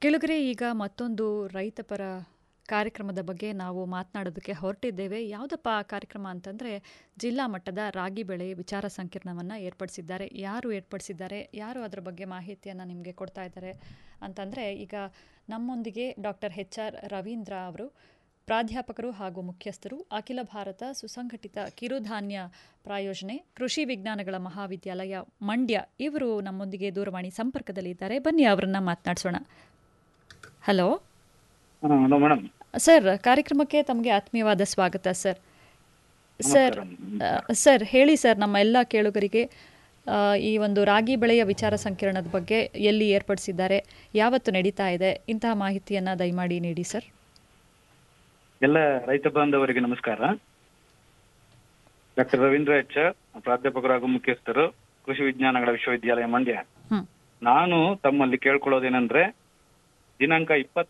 ಕೆಳಗರೆ ಈಗ ಮತ್ತೊಂದು ರೈತಪರ ಕಾರ್ಯಕ್ರಮದ ಬಗ್ಗೆ ನಾವು ಮಾತನಾಡೋದಕ್ಕೆ ಹೊರಟಿದ್ದೇವೆ. ಯಾವುದಪ್ಪ ಆ ಕಾರ್ಯಕ್ರಮ ಅಂತಂದರೆ, ಜಿಲ್ಲಾ ಮಟ್ಟದ ರಾಗಿ ಬೆಳೆ ವಿಚಾರ ಸಂಕಿರಣವನ್ನು ಏರ್ಪಡಿಸಿದ್ದಾರೆ. ಯಾರು ಏರ್ಪಡಿಸಿದ್ದಾರೆ, ಯಾರು ಅದರ ಬಗ್ಗೆ ಮಾಹಿತಿಯನ್ನು ನಿಮಗೆ ಕೊಡ್ತಾ ಇದ್ದಾರೆ ಅಂತಂದರೆ, ಈಗ ನಮ್ಮೊಂದಿಗೆ ಡಾಕ್ಟರ್ HR ರವೀಂದ್ರ ಅವರು, ಪ್ರಾಧ್ಯಾಪಕರು ಹಾಗೂ ಮುಖ್ಯಸ್ಥರು, ಅಖಿಲ ಭಾರತ ಸುಸಂಘಟಿತ ಕಿರುಧಾನ್ಯ ಪ್ರಾಯೋಜನೆ, ಕೃಷಿ ವಿಜ್ಞಾನಗಳ ಮಹಾವಿದ್ಯಾಲಯ ಮಂಡ್ಯ, ಇವರು ನಮ್ಮೊಂದಿಗೆ ದೂರವಾಣಿ ಸಂಪರ್ಕದಲ್ಲಿದ್ದಾರೆ. ಬನ್ನಿ ಅವರನ್ನ ಮಾತನಾಡಿಸೋಣ. Hello madam. ಸರ್, ಕಾರ್ಯಕ್ರಮಕ್ಕೆ ತಮಗೆ ಆತ್ಮೀಯವಾದ ಸ್ವಾಗತ ಸರ್. ಸರ್ ಹೇಳಿ ಸರ್, ನಮ್ಮ ಎಲ್ಲ ಕೇಳುಗರಿಗೆ ಈ ಒಂದು ರಾಗಿ ಬೆಳೆಯ ವಿಚಾರ ಸಂಕಿರಣದ ಬಗ್ಗೆ ಎಲ್ಲಿ ಏರ್ಪಡಿಸಿದ್ದಾರೆ, ಯಾವತ್ತು ನಡೀತಾ ಇದೆ, ಇಂತಹ ಮಾಹಿತಿಯನ್ನು ದಯಮಾಡಿ ನೀಡಿ ಸರ್. ಎಲ್ಲ ರೈತ ಬಾಂಧವರಿಗೆ ನಮಸ್ಕಾರ. ಡಾಕ್ಟರ್ ರವೀಂದ್ರ HR, ಪ್ರಾಧ್ಯಾಪಕರು ಹಾಗೂ ಮುಖ್ಯಸ್ಥರು, ಕೃಷಿ ವಿಜ್ಞಾನಗಳ ವಿಶ್ವವಿದ್ಯಾಲಯ ಮಂಡ್ಯ. ನಾನು ತಮ್ಮಲ್ಲಿ ಕೇಳ್ಕೊಳ್ಳೋದೇನೆಂದ್ರೆ, ದಿನಾಂಕ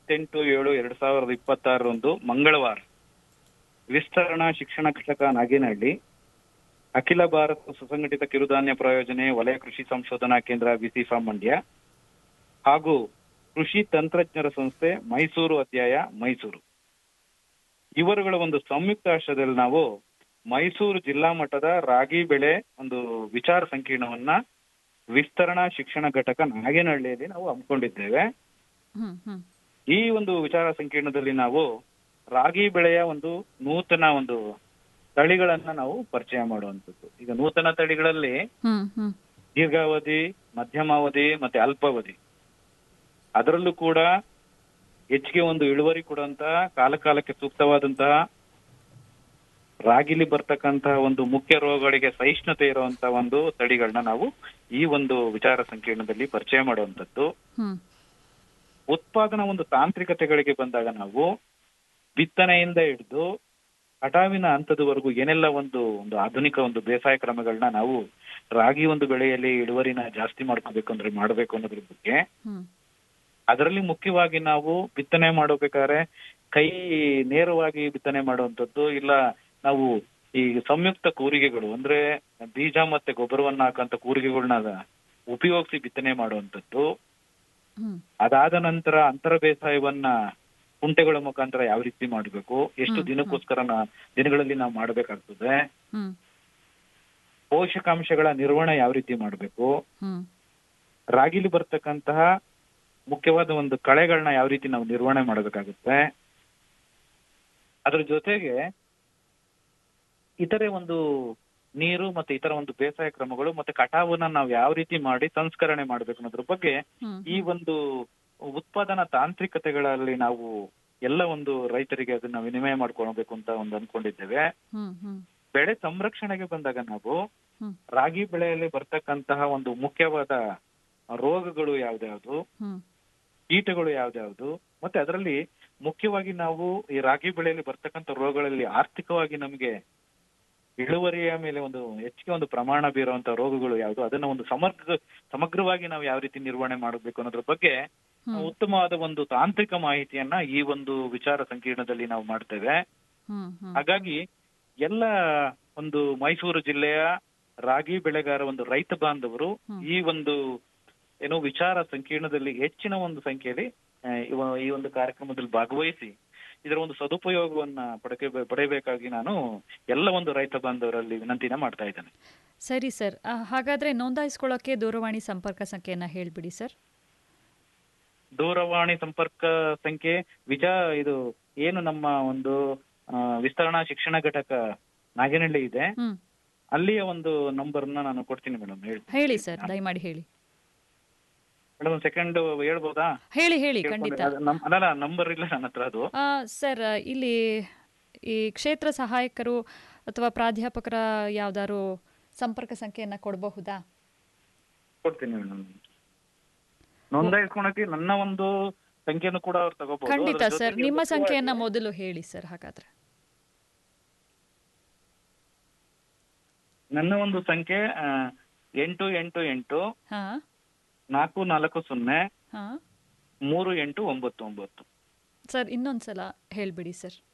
28/7/2026 ಮಂಗಳವಾರ ವಿಸ್ತರಣಾ ಶಿಕ್ಷಣ ಘಟಕ ನಾಗೇನಹಳ್ಳಿ, ಅಖಿಲ ಭಾರತ ಸುಸಂಘಟಿತ ಕಿರುಧಾನ್ಯ ಪ್ರಾಯೋಜನೆ ವಲಯ ಕೃಷಿ ಸಂಶೋಧನಾ ಕೇಂದ್ರ BC ಮಂಡ್ಯ ಹಾಗೂ ಕೃಷಿ ತಂತ್ರಜ್ಞರ ಸಂಸ್ಥೆ ಮೈಸೂರು ಅಧ್ಯಾಯ ಮೈಸೂರು, ಇವರುಗಳ ಒಂದು ಸಂಯುಕ್ತ ಆಶ್ರಯದಲ್ಲಿ ನಾವು ಮೈಸೂರು ಜಿಲ್ಲಾ ಮಟ್ಟದ ರಾಗಿ ಬೆಳೆ ಒಂದು ವಿಚಾರ ಸಂಕಿರಣವನ್ನ ವಿಸ್ತರಣಾ ಶಿಕ್ಷಣ ಘಟಕ ನಾಗೇನಹಳ್ಳಿಯಲ್ಲಿ ನಾವು ಹಮ್ಮಿಕೊಂಡಿದ್ದೇವೆ. ಈ ಒಂದು ವಿಚಾರ ಸಂಕಿರಣದಲ್ಲಿ ನಾವು ರಾಗಿ ಬೆಳೆಯ ಒಂದು ನೂತನ ಒಂದು ತಳಿಗಳನ್ನ ನಾವು ಪರಿಚಯ ಮಾಡುವಂಥದ್ದು. ಈಗ ನೂತನ ತಳಿಗಳಲ್ಲಿ ದೀರ್ಘಾವಧಿ, ಮಧ್ಯಮಾವಧಿ ಮತ್ತೆ ಅಲ್ಪಾವಧಿ, ಅದರಲ್ಲೂ ಕೂಡ ಹೆಚ್ಚಿಗೆ ಒಂದು ಇಳುವರಿ ಕೊಡುವಂತಹ, ಕಾಲಕಾಲಕ್ಕೆ ಸೂಕ್ತವಾದಂತಹ, ರಾಗಿಲಿ ಬರ್ತಕ್ಕಂತಹ ಒಂದು ಮುಖ್ಯ ರೋಗಗಳಿಗೆ ಸಹಿಷ್ಣುತೆ ಇರುವಂತಹ ಒಂದು ತಳಿಗಳನ್ನ ನಾವು ಈ ಒಂದು ವಿಚಾರ ಸಂಕಿರಣದಲ್ಲಿ ಪರಿಚಯ ಮಾಡುವಂಥದ್ದು. ಉತ್ಪಾದನಾ ಒಂದು ತಾಂತ್ರಿಕತೆಗಳಿಗೆ ಬಂದಾಗ ನಾವು ಬಿತ್ತನೆಯಿಂದ ಹಿಡಿದು ಕಟಾವಿನ ಹಂತದವರೆಗೂ ಏನೆಲ್ಲ ಒಂದು ಆಧುನಿಕ ಒಂದು ಬೇಸಾಯ ಕ್ರಮಗಳನ್ನ ನಾವು ರಾಗಿ ಒಂದು ಬೆಳೆಯಲ್ಲಿ ಇಳುವರಿನ ಜಾಸ್ತಿ ಮಾಡ್ಕೋಬೇಕು ಅಂದ್ರೆ ಮಾಡಬೇಕು ಅನ್ನೋದ್ರ ಬಗ್ಗೆ, ಅದರಲ್ಲಿ ಮುಖ್ಯವಾಗಿ ನಾವು ಬಿತ್ತನೆ ಮಾಡಬೇಕಾದ್ರೆ ಕೈ ನೇರವಾಗಿ ಬಿತ್ತನೆ ಮಾಡುವಂಥದ್ದು, ಇಲ್ಲ ನಾವು ಈ ಸಂಯುಕ್ತ ಕೂರಿಗೆಗಳು ಅಂದ್ರೆ ಬೀಜ ಮತ್ತೆ ಗೊಬ್ಬರವನ್ನ ಹಾಕಂತ ಕೂರಿಗೆಗಳನ್ನ ಉಪಯೋಗಿಸಿ ಬಿತ್ತನೆ ಮಾಡುವಂಥದ್ದು. ಅದಾದ ನಂತರ ಅಂತರ ಬೇಸಾಯವನ್ನ ಕುಂಟೆಗಳ ಮುಖಾಂತರ ಯಾವ ರೀತಿ ಮಾಡಬೇಕು, ಎಷ್ಟು ದಿನಕ್ಕೋಸ್ಕರ ದಿನಗಳಲ್ಲಿ ನಾವು ಮಾಡಬೇಕಾಗ್ತದೆ, ಪೋಷಕಾಂಶಗಳ ನಿರ್ವಹಣೆ ಯಾವ ರೀತಿ ಮಾಡಬೇಕು, ರಾಗಿಲಿ ಬರ್ತಕ್ಕಂತಹ ಮುಖ್ಯವಾದ ಒಂದು ಕಳೆಗಳನ್ನ ಯಾವ ರೀತಿ ನಾವು ನಿರ್ವಹಣೆ ಮಾಡಬೇಕಾಗುತ್ತೆ, ಅದ್ರ ಜೊತೆಗೆ ಇತರೆ ಒಂದು ನೀರು ಮತ್ತೆ ಇತರ ಒಂದು ಬೇಸಾಯ ಕ್ರಮಗಳು ಮತ್ತೆ ಕಟಾವನ್ನ ನಾವು ಯಾವ ರೀತಿ ಮಾಡಿ ಸಂಸ್ಕರಣೆ ಮಾಡ್ಬೇಕು ಅನ್ನೋದ್ರ ಬಗ್ಗೆ ಈ ಒಂದು ಉತ್ಪಾದನಾ ತಾಂತ್ರಿಕತೆಗಳಲ್ಲಿ ನಾವು ಎಲ್ಲ ಒಂದು ರೈತರಿಗೆ ಅದನ್ನ ವಿನಿಮಯ ಮಾಡ್ಕೊಳ್ಬೇಕು ಅಂತ ಒಂದು ಅನ್ಕೊಂಡಿದ್ದೇವೆ. ಬೆಳೆ ಸಂರಕ್ಷಣೆಗೆ ಬಂದಾಗ ನಾವು ರಾಗಿ ಬೆಳೆಯಲ್ಲಿ ಬರ್ತಕ್ಕಂತಹ ಒಂದು ಮುಖ್ಯವಾದ ರೋಗಗಳು ಯಾವ್ದ್ಯಾವ್ದು, ಕೀಟಗಳು ಯಾವ್ದ್ಯಾವ್ದು, ಮತ್ತೆ ಅದರಲ್ಲಿ ಮುಖ್ಯವಾಗಿ ನಾವು ಈ ರಾಗಿ ಬೆಳೆಯಲ್ಲಿ ಬರ್ತಕ್ಕಂಥ ರೋಗಗಳಲ್ಲಿ ಆರ್ಥಿಕವಾಗಿ ನಮಗೆ ಇಳುವರಿಯ ಮೇಲೆ ಒಂದು ಹೆಚ್ಚಿಗೆ ಒಂದು ಪ್ರಮಾಣ ಬೀರುವಂತ ರೋಗಗಳು ಯಾವುದು, ಅದನ್ನ ಒಂದು ಸಮಗ್ರವಾಗಿ ನಾವು ಯಾವ ರೀತಿ ನಿರ್ವಹಣೆ ಮಾಡಬೇಕು ಅನ್ನೋದ್ರ ಬಗ್ಗೆ ಉತ್ತಮವಾದ ಒಂದು ತಾಂತ್ರಿಕ ಮಾಹಿತಿಯನ್ನ ಈ ಒಂದು ವಿಚಾರ ಸಂಕಿರಣದಲ್ಲಿ ನಾವು ಮಾಡ್ತೇವೆ. ಹಾಗಾಗಿ ಎಲ್ಲ ಒಂದು ಮೈಸೂರು ಜಿಲ್ಲೆಯ ರಾಗಿ ಬೆಳೆಗಾರ ಒಂದು ರೈತ ಬಾಂಧವರು ಈ ಒಂದು ವಿಚಾರ ಸಂಕಿರಣದಲ್ಲಿ ಹೆಚ್ಚಿನ ಒಂದು ಸಂಖ್ಯೆಯಲ್ಲಿ ಈ ಒಂದು ಕಾರ್ಯಕ್ರಮದಲ್ಲಿ ಭಾಗವಹಿಸಿ ಇದರ ಒಂದು ಸದುಪಯೋಗವನ್ನ ಪಡೆಯಬೇಕಾಗಿ ನಾನು ಎಲ್ಲ ಒಂದು ರೈತ ಬಾಂಧವರಲ್ಲಿ ವಿನಂತಿನ ಮಾಡ್ತಾ ಇದ್ದೇನೆ. ಸರಿ ಸರ್, ಹಾಗಾದ್ರೆ ನೋಂದಾಯಿಸ್ಕೊಳ್ಳೋಕೆ ದೂರವಾಣಿ ಸಂಪರ್ಕ ಸಂಖ್ಯೆಯನ್ನ ಹೇಳ್ಬಿಡಿ ಸರ್. ದೂರವಾಣಿ ಸಂಪರ್ಕ ಸಂಖ್ಯೆ ಇದು ಏನು ನಮ್ಮ ಒಂದು ವಿಸ್ತರಣಾ ಶಿಕ್ಷಣ ಘಟಕ ನಾಗೇನಹಳ್ಳಿ ಇದೆ, ಅಲ್ಲಿಯ ಒಂದು ನಂಬರ್ನ ನಾನು ಕೊಡ್ತೀನಿ ಮೇಡಮ್. ಹೇಳಿ ಸರ್, ದಯಮಾಡಿ ಹೇಳಿ ಮೇಡಮ್. ಸೆಕೆಂಡ್ ಹೇಳ್ಬೋದಾ? ಹೇಳಿ ಖಂಡಿತ. ಅಲ್ಲ, ನಂಬರ್ ಇಲ್ಲ ನನ್ನ ಹತ್ರ. ಅದು ಸರ್, ಇಲ್ಲಿ ಈ ಕ್ಷೇತ್ರ ಸಹಾಯಕರು ಅಥವಾ ಪ್ರಾಧ್ಯಾಪಕರ ಯಾವ್ದಾದ್ರು ಸಂಪರ್ಕ ಸಂಖ್ಯೆಯನ್ನ ಕೊಡಬಹುದಾ? ಕೊಡ್ತೀನಿ ಮೇಡಮ್. ನೋಂದಾಯಿಸ್ಕೊಳಕ್ಕೆ ನನ್ನ ಒಂದು ಸಂಖ್ಯೆಯನ್ನು ಕೂಡ ಅವ್ರು ತಗೋಬಹುದು. ಖಂಡಿತ ಸರ್, ನಿಮ್ಮ ಸಂಖ್ಯೆಯನ್ನ ಮೊದಲು ಹೇಳಿ ಸರ್. ಹಾಗಾದ್ರೆ ನನ್ನ ಒಂದು ಸಂಖ್ಯೆ 888 440 3899. ಸರ್, ಇನ್ನೊಂದ್ಸಲ ಹೇಳ್ಬಿಡಿ ಸರ್.